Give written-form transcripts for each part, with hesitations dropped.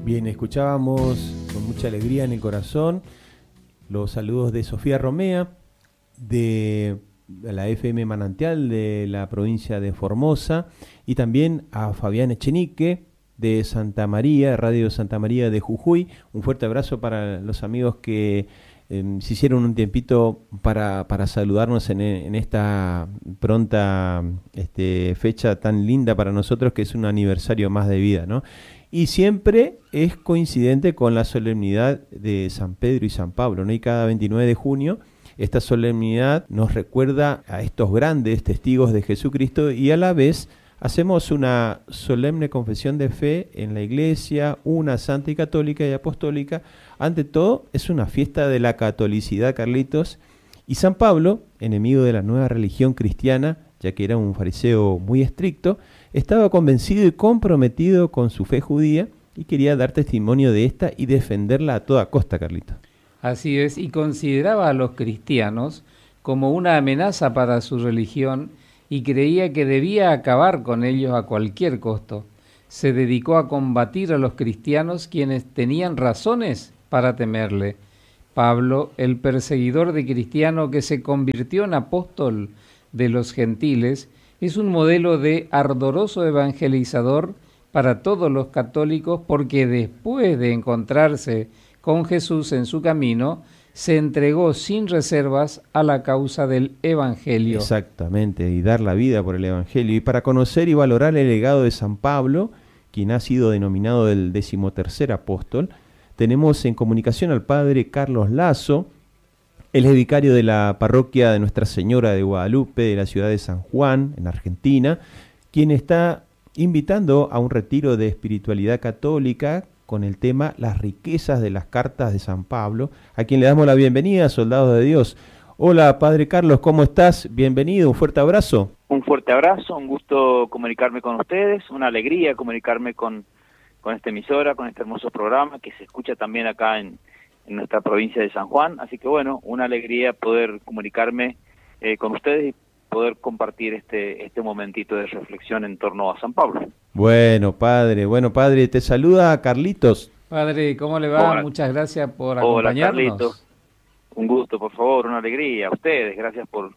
Bien, escuchábamos con mucha alegría en el corazón los saludos de Sofía Romea, de la FM Manantial de la provincia de Formosa, y también a Fabián Echenique de Santa María, Radio Santa María de Jujuy. Un fuerte abrazo para los amigos que se hicieron un tiempito para saludarnos en esta pronta fecha tan linda para nosotros, que es un aniversario más de vida, ¿no? Y siempre es coincidente con la solemnidad de San Pedro y San Pablo, ¿no? Y cada 29 de junio esta solemnidad nos recuerda a estos grandes testigos de Jesucristo, y a la vez hacemos una solemne confesión de fe en la Iglesia, una santa y católica y apostólica. Ante todo, es una fiesta de la catolicidad, Carlitos. Y San Pablo, enemigo de la nueva religión cristiana, ya que era un fariseo muy estricto, estaba convencido y comprometido con su fe judía y quería dar testimonio de esta y defenderla a toda costa, Carlitos. Así es, y consideraba a los cristianos como una amenaza para su religión y creía que debía acabar con ellos a cualquier costo. Se dedicó a combatir a los cristianos, quienes tenían razones para temerle. Pablo, el perseguidor de cristianos que se convirtió en apóstol de los gentiles, es un modelo de ardoroso evangelizador para todos los católicos, porque después de encontrarse con Jesús en su camino, se entregó sin reservas a la causa del Evangelio. Exactamente, y dar la vida por el Evangelio. Y para conocer y valorar el legado de San Pablo, quien ha sido denominado el 13º apóstol, tenemos en comunicación al padre Carlos Lazo. Él es vicario de la parroquia de Nuestra Señora de Guadalupe, de la ciudad de San Juan, en Argentina, quien está invitando a un retiro de espiritualidad católica con el tema Las riquezas de las cartas de San Pablo, a quien le damos la bienvenida, soldados de Dios. Hola, Padre Carlos, ¿cómo estás? Bienvenido, un fuerte abrazo. Un fuerte abrazo, un gusto comunicarme con ustedes, una alegría comunicarme con esta emisora, con este hermoso programa que se escucha también acá en nuestra provincia de San Juan. Así que bueno, una alegría poder comunicarme con ustedes y poder compartir este momentito de reflexión en torno a San Pablo. Bueno, padre, te saluda Carlitos. Padre, ¿cómo le va? Hola. Muchas gracias por acompañarnos. Hola, Carlitos. Un gusto, por favor, una alegría. A ustedes, gracias por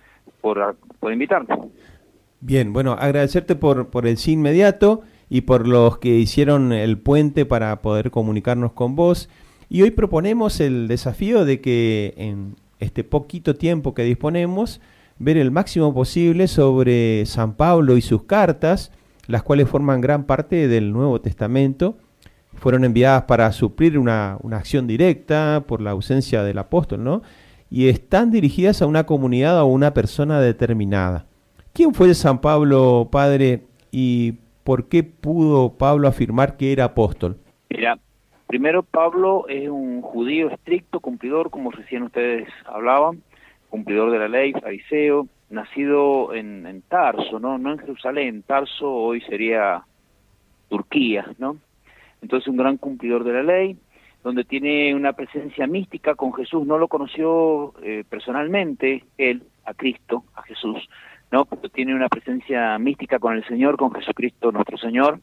invitarme. Bien, bueno, agradecerte por el sí inmediato y por los que hicieron el puente para poder comunicarnos con vos. Y hoy proponemos el desafío de que en este poquito tiempo que disponemos, ver el máximo posible sobre San Pablo y sus cartas, las cuales forman gran parte del Nuevo Testamento. Fueron enviadas para suplir una acción directa por la ausencia del apóstol, ¿no? Y están dirigidas a una comunidad o a una persona determinada. ¿Quién fue San Pablo, padre, y por qué pudo Pablo afirmar que era apóstol? Mira, primero, Pablo es un judío estricto, cumplidor, como recién ustedes hablaban, cumplidor de la ley, fariseo, nacido en Tarso, no en Jerusalén. Tarso hoy sería Turquía, ¿no? Entonces un gran cumplidor de la ley, donde tiene una presencia mística con Jesús. No lo conoció personalmente él, a Cristo, a Jesús, ¿no? Pero tiene una presencia mística con el Señor, con Jesucristo nuestro Señor,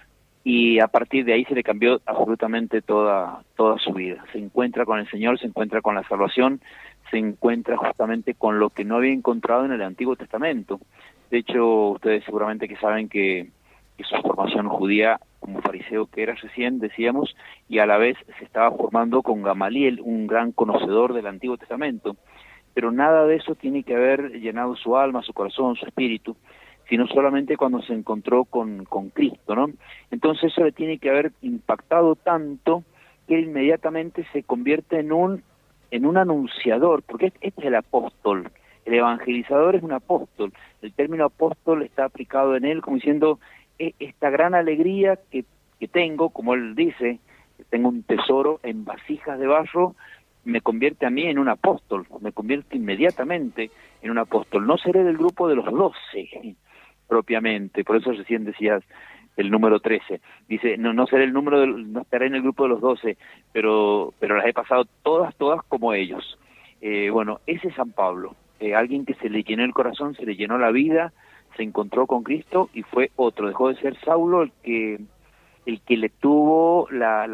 y a partir de ahí se le cambió absolutamente toda su vida. Se encuentra con el Señor, se encuentra con la salvación, se encuentra justamente con lo que no había encontrado en el Antiguo Testamento. De hecho, ustedes seguramente que saben que su formación judía como fariseo que era recién, decíamos, y a la vez se estaba formando con Gamaliel, un gran conocedor del Antiguo Testamento. Pero nada de eso tiene que haber llenado su alma, su corazón, su espíritu, sino solamente cuando se encontró con Cristo, ¿no? Entonces eso le tiene que haber impactado tanto que él inmediatamente se convierte en un anunciador, porque este es el apóstol. El evangelizador es un apóstol. El término apóstol está aplicado en él como diciendo, esta gran alegría que tengo, como él dice, que tengo un tesoro en vasijas de barro, me convierte a mí en un apóstol, me convierte inmediatamente en un apóstol. No seré del grupo de los 12, propiamente, por eso recién decías el número 13. Dice, no seré no estaré en el grupo de los 12, pero las he pasado todas como ellos. Bueno, ese es San Pablo, alguien que se le llenó el corazón, se le llenó la vida, se encontró con Cristo y fue otro. Dejó de ser Saulo, el que el que le tuvo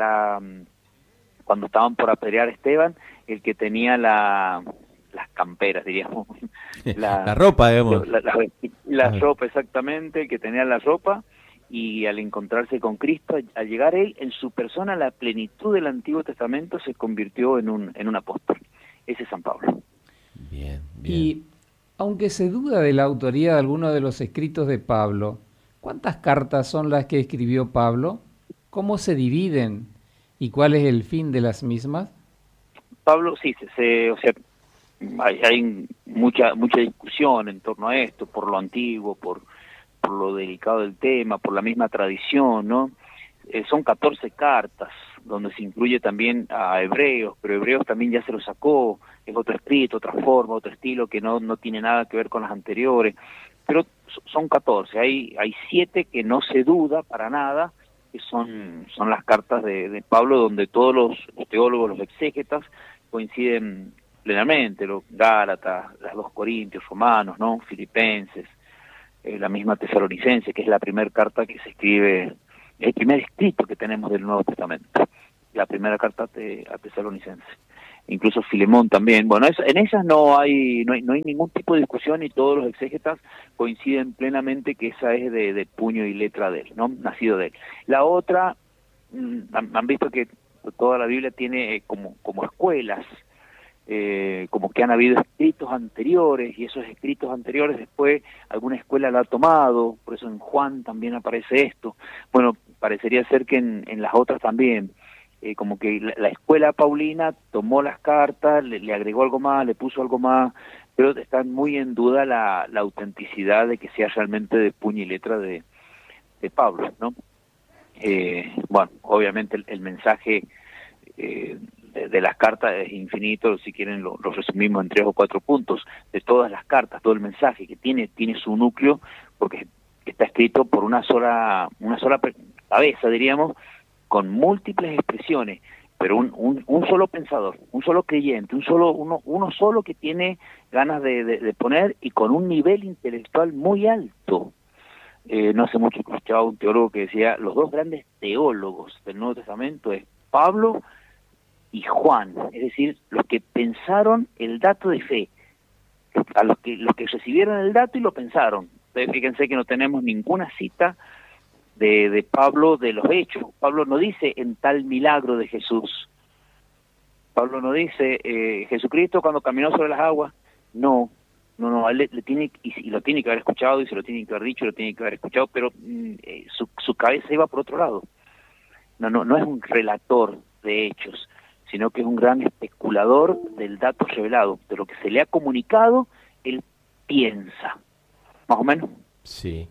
cuando estaban por apedrear a Esteban, el que tenía las camperas, diríamos. La ropa, digamos. La ropa, exactamente, el que tenía la ropa, y al encontrarse con Cristo, al llegar él, en su persona, la plenitud del Antiguo Testamento, se convirtió en un apóstol. Ese es San Pablo. Bien, bien. Y aunque se duda de la autoría de alguno de los escritos de Pablo, ¿cuántas cartas son las que escribió Pablo? ¿Cómo se dividen? ¿Y cuál es el fin de las mismas? Pablo, sí, o sea, hay mucha discusión en torno a esto, por lo antiguo, por lo delicado del tema, por la misma tradición, ¿no? Son 14 cartas, donde se incluye también a Hebreos, pero Hebreos también ya se lo sacó, es otro escrito, otra forma, otro estilo que no tiene nada que ver con las anteriores, pero son 14, hay 7 que no se duda para nada, que son las cartas de Pablo, donde todos los teólogos, los exégetas, coinciden plenamente, los Gálatas, las 2 Corintios, Romanos, ¿no? Filipenses, la misma Tesalonicense, que es la primera carta que se escribe, el primer escrito que tenemos del Nuevo Testamento, la primera carta a Tesalonicense. Incluso Filemón también. Bueno, en esas no hay ningún tipo de discusión, y todos los exégetas coinciden plenamente que esa es de puño y letra de él, ¿no? Nacido de él. La otra, han visto que toda la Biblia tiene como escuelas, como que han habido escritos anteriores, y esos escritos anteriores después alguna escuela la ha tomado, por eso en Juan también aparece esto. Bueno, parecería ser que en las otras también, como que la escuela paulina tomó las cartas, le agregó algo más, le puso algo más, pero está muy en duda la autenticidad de que sea realmente de puño y letra de Pablo, ¿no? Bueno, obviamente el mensaje de las cartas es infinito. Si quieren lo resumimos en 3 o 4 puntos. De todas las cartas, todo el mensaje que tiene su núcleo, porque está escrito por una sola cabeza, diríamos, con múltiples expresiones, pero un solo pensador, un solo creyente, uno solo que tiene ganas de poner, y con un nivel intelectual muy alto. No hace mucho que escuchaba un teólogo que decía, los 2 grandes teólogos del Nuevo Testamento es Pablo y Juan, es decir, los que pensaron el dato de fe, a los que recibieron el dato y lo pensaron. Ustedes fíjense que no tenemos ninguna cita de Pablo de los hechos. Pablo no dice en tal milagro de Jesús. Pablo no dice Jesucristo cuando caminó sobre las aguas. No, él le tiene, y lo tiene que haber escuchado, y se lo tiene que haber dicho, lo tiene que haber escuchado, pero su cabeza iba por otro lado. No es un relator de hechos, sino que es un gran especulador del dato revelado, de lo que se le ha comunicado, él piensa, más o menos. Sí.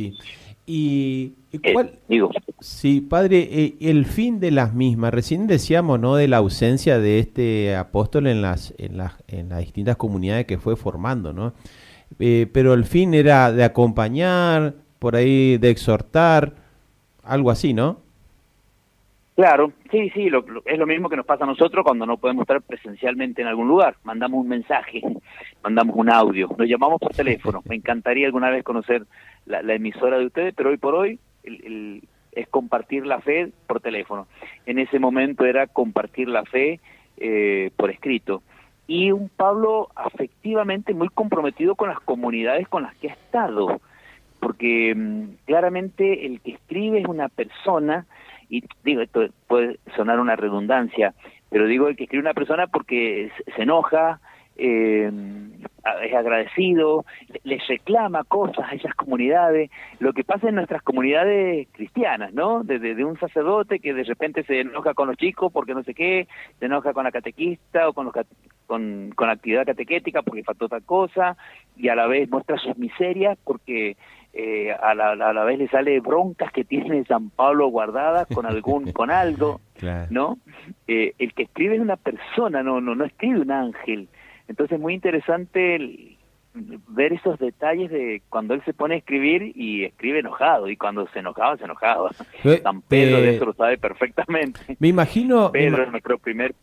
¿Y cuál? Digo. Sí, padre, el fin de las mismas. Recién decíamos, ¿no?, de la ausencia de este apóstol en las distintas comunidades que fue formando, ¿no? Pero el fin era de acompañar, por ahí de exhortar, algo así, ¿no? Claro, sí, es lo mismo que nos pasa a nosotros cuando no podemos estar presencialmente en algún lugar. Mandamos un mensaje, mandamos un audio, nos llamamos por teléfono. Me encantaría alguna vez conocer la emisora de ustedes, pero hoy por hoy es compartir la fe por teléfono. En ese momento era compartir la fe por escrito. Y un Pablo afectivamente muy comprometido con las comunidades con las que ha estado, porque claramente el que escribe es una persona. Y digo, esto puede sonar una redundancia, pero digo el que escribe una persona porque se enoja, es agradecido, les reclama cosas a esas comunidades, lo que pasa en nuestras comunidades cristianas, ¿no? De un sacerdote que de repente se enoja con los chicos porque no sé qué, se enoja con la catequista o con la actividad catequética porque faltó tal cosa, y a la vez muestra sus miserias porque a la vez le sale broncas que tiene San Pablo guardadas con algo, claro, ¿no? El que escribe es una persona, no escribe un ángel. Entonces es muy interesante ver esos detalles de cuando él se pone a escribir y escribe enojado, y cuando se enojaba. San Pedro de eso lo sabe perfectamente. Me imagino... Pedro es nuestro primer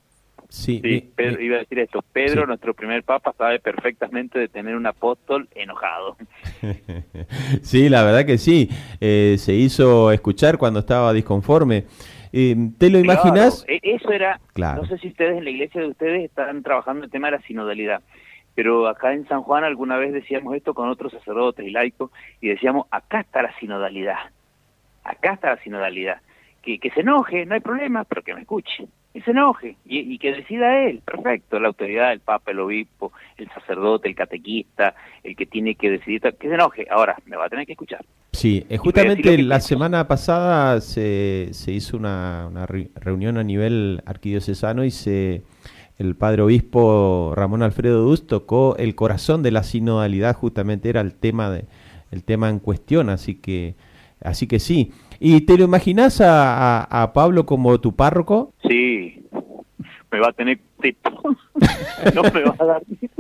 Sí, Sí, Pedro, iba a decir esto. Pedro, sí. nuestro primer papa, sabe perfectamente de tener un apóstol enojado. Sí, la verdad que sí. Se hizo escuchar cuando estaba disconforme. ¿Te lo Claro, imaginás? eso era, no Claro. sé si ustedes en la iglesia de ustedes están trabajando el tema de la sinodalidad, pero acá en San Juan alguna vez decíamos esto con otros sacerdotes y laicos y decíamos, acá está la sinodalidad, acá está la sinodalidad. Que se enoje, no hay problema, pero que me escuche. Que se enoje y que decida él, perfecto, la autoridad, el papa, el obispo, el sacerdote, el catequista, el que tiene que decidir, que se enoje. Ahora, me va a tener que escuchar. Sí, Y voy a decir lo justamente que la pienso. semana pasada se hizo una reunión a nivel arquidiocesano y el padre obispo Ramón Alfredo Dus tocó el corazón de la sinodalidad, justamente era el tema en cuestión, así que sí. ¿Y te lo imaginás a Pablo como tu párroco? Sí, me va a tener tipo. No me va a dar.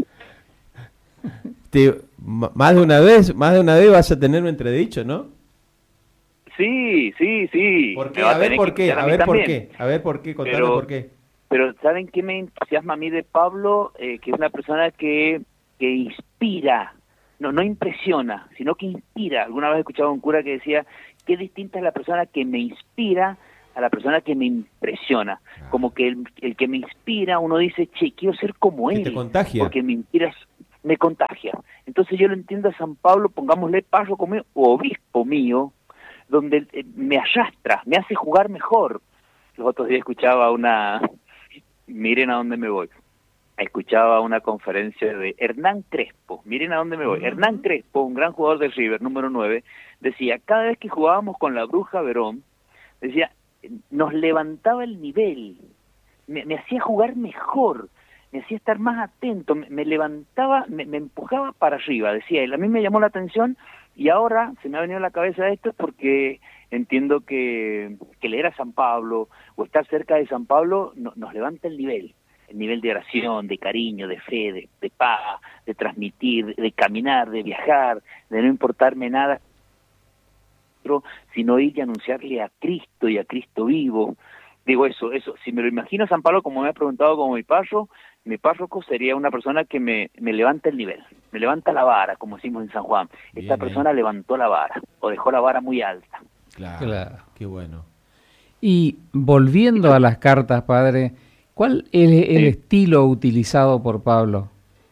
Más de una vez vas a tener un entredicho, ¿no? Sí, sí, sí. ¿Por Me qué? va A a ver tener que por qué, escuchar a a mí ver por también. qué, a ver por qué, contame Pero, por qué. pero ¿saben qué me entusiasma a mí de Pablo? Que es una persona que inspira, no impresiona, sino que inspira. Alguna vez he escuchado a un cura que decía, qué distinta es la persona que me inspira a la persona que me impresiona. Como que el que me inspira, uno dice, che, quiero ser como Que te él, contagia. porque me inspira, me contagia. Entonces yo lo entiendo a San Pablo, pongámosle párroco mío o obispo mío, donde me arrastra, me hace jugar mejor. Los otros días escuchaba miren a dónde me voy, escuchaba una conferencia de Hernán Crespo, miren a dónde me voy. Hernán Crespo, un gran jugador de River, número 9, decía, cada vez que jugábamos con la Bruja Verón, decía, nos levantaba el nivel, me hacía jugar mejor, me hacía estar más atento, me levantaba, me empujaba para arriba, decía él. A mí me llamó la atención y ahora se me ha venido a la cabeza esto porque entiendo que leer a San Pablo o estar cerca de San Pablo nos levanta el nivel de oración, de cariño, de fe, de paz, de transmitir, de caminar, de viajar, de no importarme nada, sino ir y anunciarle a Cristo y a Cristo vivo. Digo eso, si me lo imagino a San Pablo, como me ha preguntado como mi párroco sería una persona que me levanta el nivel, me levanta la vara, como decimos en San Juan. Bien Esta persona ahí. levantó la vara, o dejó la vara muy alta. Claro, Claro. qué bueno. Y volviendo a las cartas, padre, ¿cuál es el estilo utilizado por Pablo?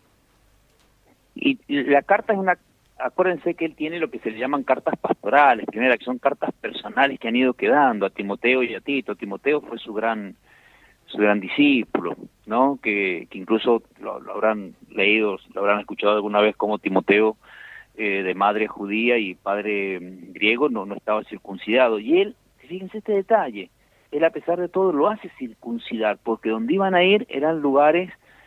Y la carta es acuérdense que él tiene lo que se le llaman cartas pastorales, primero que son cartas personales que han ido quedando a Timoteo y a Tito. Timoteo fue su gran discípulo, ¿no? Que incluso lo habrán leído, lo habrán escuchado alguna vez como Timoteo, de madre judía y padre griego, no estaba circuncidado. Y él, fíjense este detalle, él a pesar de todo lo hace circuncidar, porque donde iban a ir eran lugares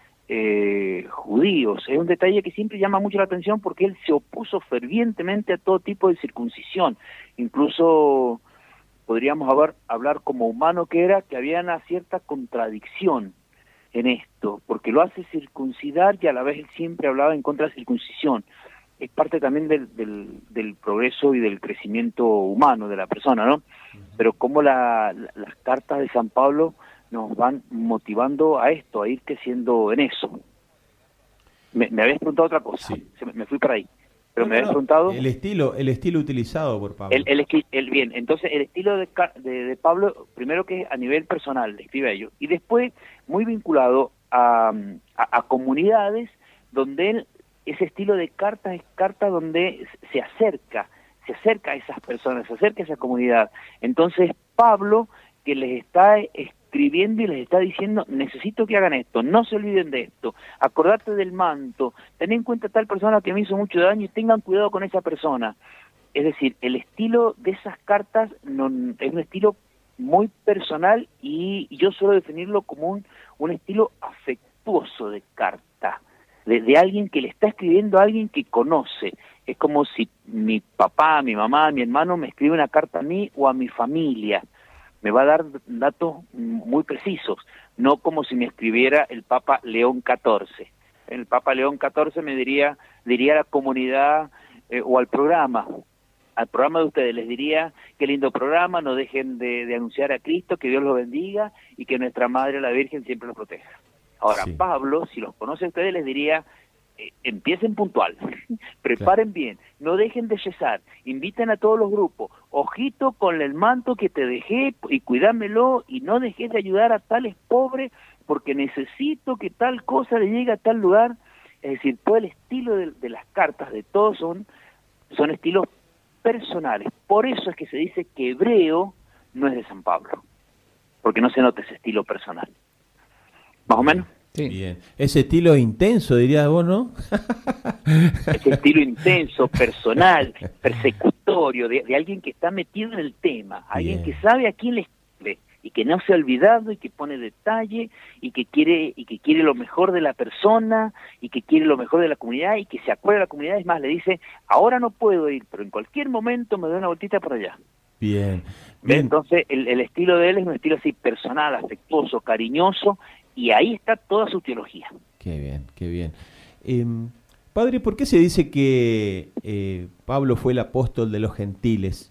judíos. Es un detalle que siempre llama mucho la atención porque él se opuso fervientemente a todo tipo de circuncisión. Incluso podríamos hablar como humano que era, que había una cierta contradicción en esto, porque lo hace circuncidar y a la vez él siempre hablaba en contra de la circuncisión. Es parte también del progreso y del crecimiento humano de la persona, ¿no? Pero como las cartas de San Pablo nos van motivando a esto, a ir creciendo en eso. Me habías preguntado otra cosa, Sí. me fui por ahí, pero No, me no, habías no. preguntado... El estilo utilizado por Pablo. Bien, entonces el estilo de Pablo, primero que a nivel personal, le escribe a ellos, y después muy vinculado a comunidades donde él, ese estilo de cartas es carta donde se acerca a esas personas, se acerca a esa comunidad. Entonces Pablo, que les está escribiendo y les está diciendo, necesito que hagan esto, no se olviden de esto, acordate del manto, ten en cuenta tal persona que me hizo mucho daño y tengan cuidado con esa persona. Es decir, el estilo de esas cartas es un estilo muy personal y yo suelo definirlo como un estilo afectuoso de carta, de alguien que le está escribiendo a alguien que conoce. Es como si mi papá, mi mamá, mi hermano me escribe una carta a mí o a mi familia. Me va a dar datos muy precisos, no como si me escribiera el Papa León XIV. El Papa León XIV me diría a la comunidad o al programa, al programa de ustedes les diría, qué lindo programa, no dejen de anunciar a Cristo, que Dios los bendiga y que nuestra Madre la Virgen siempre los proteja. Ahora, Sí. Pablo, si los conoce a ustedes, les diría, empiecen puntual, preparen bien, no dejen de rezar, inviten a todos los grupos, ojito con el manto que te dejé y cuídamelo y no dejes de ayudar a tales pobres porque necesito que tal cosa le llegue a tal lugar. Es decir, todo el estilo de las cartas de todos son estilos personales. Por eso es que se dice que Hebreo no es de San Pablo, porque no se nota ese estilo personal. ¿Más o menos? Sí. Bien. Ese estilo intenso, dirías vos, ¿no? Ese estilo intenso, personal, persecutorio, de alguien que está metido en el tema, alguien Bien. que sabe a quién le escribe y que no se ha olvidado y que pone detalle y que quiere lo mejor de la persona y que quiere lo mejor de la comunidad y que se acuerda de la comunidad. Es más, le dice, ahora no puedo ir, pero en cualquier momento me doy una vueltita por allá. Bien. ¿Ves? Bien. Entonces el estilo de él es un estilo así personal, afectuoso, cariñoso, y ahí está toda su teología. Qué bien, qué bien. Padre, ¿por qué se dice que Pablo fue el apóstol de los gentiles?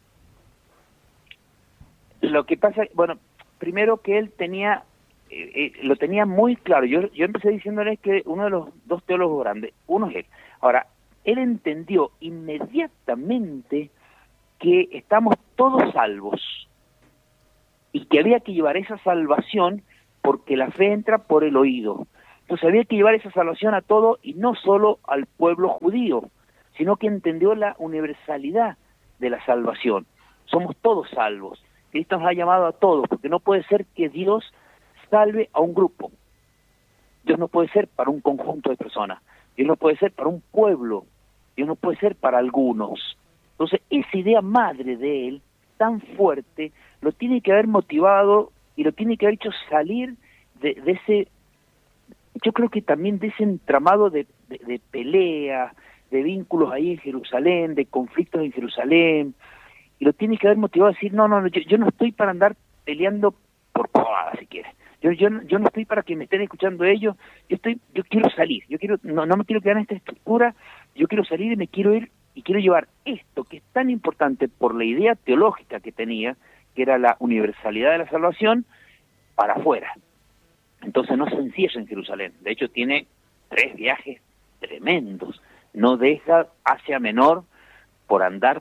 Lo que pasa, bueno, primero que él tenía, lo tenía muy claro. Yo empecé diciéndoles que uno de los dos teólogos grandes, uno es él. Ahora, él entendió inmediatamente que estamos todos salvos y que había que llevar esa salvación porque la fe entra por el oído. Entonces había que llevar esa salvación a todo y no solo al pueblo judío, sino que entendió la universalidad de la salvación. Somos todos salvos. Cristo nos ha llamado a todos, porque no puede ser que Dios salve a un grupo. Dios no puede ser para un conjunto de personas. Dios no puede ser para un pueblo. Dios no puede ser para algunos. Entonces, esa idea madre de él, tan fuerte, lo tiene que haber motivado y lo tiene que haber hecho salir de ese, yo creo que también de ese entramado de peleas, de vínculos ahí en Jerusalén, de conflictos en Jerusalén, y lo tiene que haber motivado a decir, no, yo no estoy para andar peleando por pavadas, si quieres. Yo no estoy para que me estén escuchando ellos, yo quiero salir, no me quiero quedar en esta estructura, yo quiero salir y me quiero ir y quiero llevar esto que es tan importante por la idea teológica que tenía, que era la universalidad de la salvación, para afuera. Entonces no se encierra en Jerusalén. De hecho tiene 3 viajes tremendos. No deja Asia Menor por andar,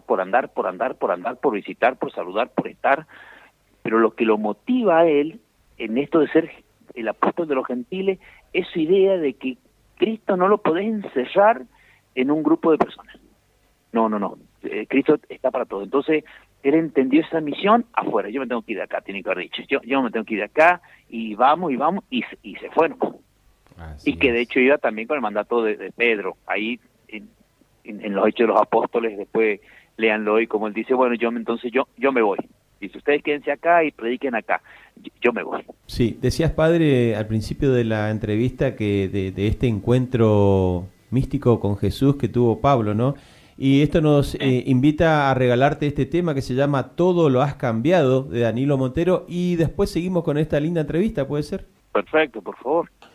por visitar, por saludar, por estar. Pero lo que lo motiva a él en esto de ser el apóstol de los gentiles es su idea de que Cristo no lo podés encerrar en un grupo de personas. No. Cristo está para todo. Entonces él entendió esa misión afuera. Yo me tengo que ir de acá, tiene que haber dicho. Yo me tengo que ir de acá y vamos, y se fueron. Así y que de es. hecho iba también con el mandato de Pedro. Ahí en los Hechos de los Apóstoles, después léanlo y como él dice, bueno, yo me voy. Dice, ustedes quédense acá y prediquen acá. Yo me voy. Sí, decías, padre, al principio de la entrevista que de este encuentro místico con Jesús que tuvo Pablo, ¿no? Y esto nos invita a regalarte este tema que se llama Todo lo has cambiado, de Danilo Montero, y después seguimos con esta linda entrevista, ¿puede ser? Perfecto, por favor.